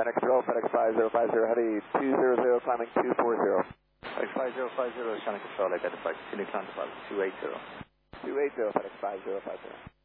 FedEx Roll, FedEx 5050, heading 200, climbing 240. FedEx 5050, Shannon Control, identified, continue climb to 280. 280, FedEx 5050.